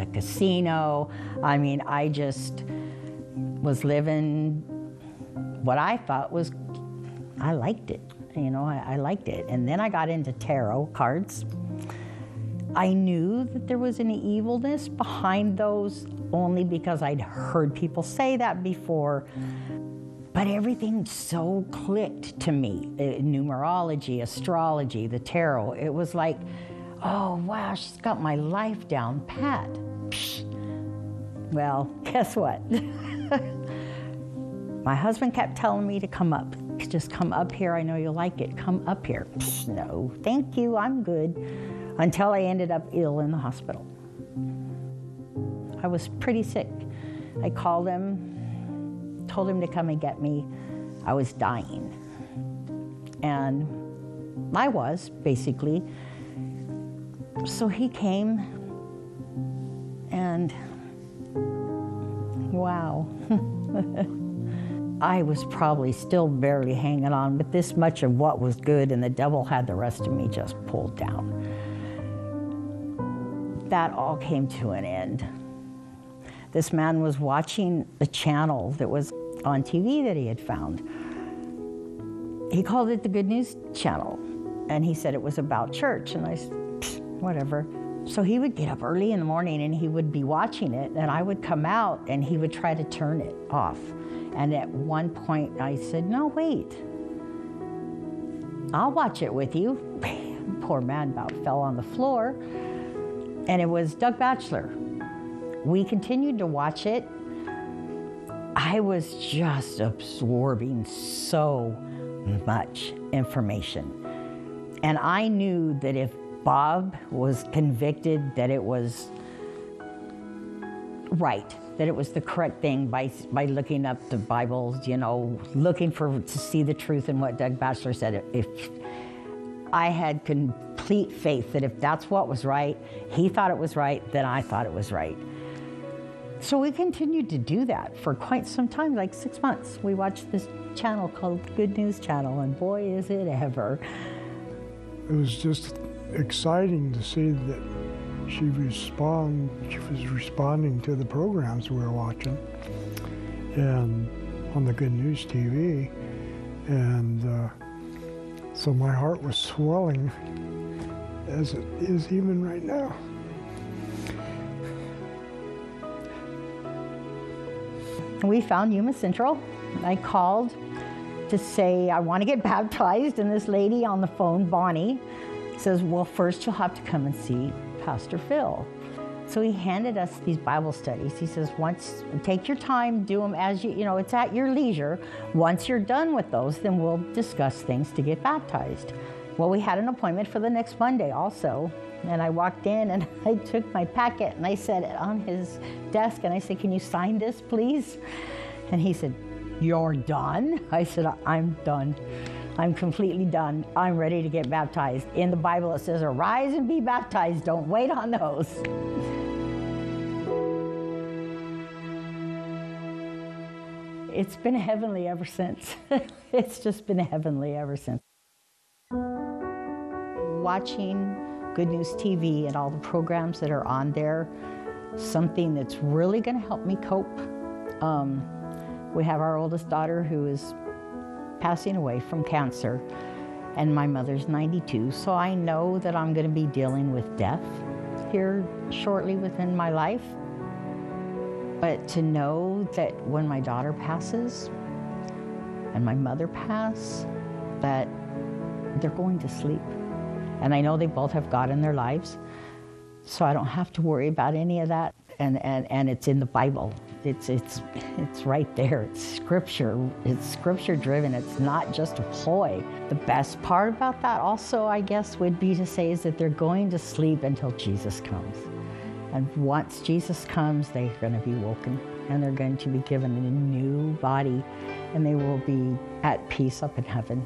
the casino. I mean, I just was living what I thought was, I liked it. You know, I liked it. And then I got into tarot cards. I knew that there was an evilness behind those only because I'd heard people say that before. But everything so clicked to me. Numerology, astrology, the tarot. It was like, oh, wow, she's got my life down pat. Psh. Well, guess what? My husband kept telling me to come up. Just come up here, I know you'll like it. Come up here. Psh, no, thank you, I'm good. Until I ended up ill in the hospital. I was pretty sick. I called him, told him to come and get me. I was dying. And I was, basically. So he came, and wow. I was probably still barely hanging on, but this much of what was good, and the devil had the rest of me just pulled down. That all came to an end. This man was watching the channel that was on TV that he had found. He called it the Good News Channel, and he said it was about church, and I said, whatever. So he would get up early in the morning and he would be watching it, and I would come out and he would try to turn it off. And at one point I said, no, wait, I'll watch it with you. Poor man about fell on the floor. And it was Doug Batchelor. We continued to watch it. I was just absorbing so much information. And I knew that if Bob was convicted that it was right, that it was the correct thing by looking up the Bibles, you know, looking to see the truth in what Doug Batchelor said. If I had complete faith that if that's what was right, he thought it was right, then I thought it was right. So we continued to do that for quite some time, like 6 months. We watched this channel called Good News Channel, and boy, is it ever. It was just exciting to see that she was responding to the programs we were watching, and on the Good News TV, and so my heart was swelling, as it is even right now. We found Yuma Central. I called to say I want to get baptized, and this lady on the phone, Bonnie, says, well, first you'll have to come and see Pastor Phil. So he handed us these Bible studies. He says, take your time, do them as you know, it's at your leisure. Once you're done with those, then we'll discuss things to get baptized. Well, we had an appointment for the next Monday also. And I walked in and I took my packet and I set it on his desk and I said, can you sign this, please? And he said, you're done? I said, I'm done. I'm completely done. I'm ready to get baptized. In the Bible, it says, arise and be baptized. Don't wait on those. It's been heavenly ever since. It's just been heavenly ever since. Watching Good News TV and all the programs that are on there, something that's really going to help me cope. We have our oldest daughter who is passing away from cancer, and my mother's 92, so I know that I'm going to be dealing with death here shortly within my life. But to know that when my daughter passes and my mother pass, that they're going to sleep. And I know they both have God in their lives, so I don't have to worry about any of that. And it's in the Bible. It's right there. It's scripture. It's scripture driven. It's not just a ploy. The best part about that also, I guess, would be to say is that they're going to sleep until Jesus comes. And once Jesus comes, they're going to be woken, and they're going to be given a new body, and they will be at peace up in heaven.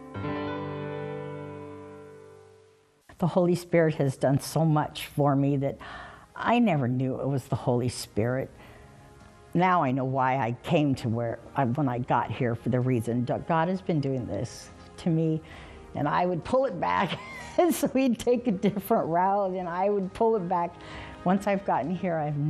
The Holy Spirit has done so much for me that I never knew it was the Holy Spirit. Now I know why I came to when I got here, for the reason God has been doing this to me, and I would pull it back, and so he'd take a different route, and I would pull it back. Once I've gotten here, I've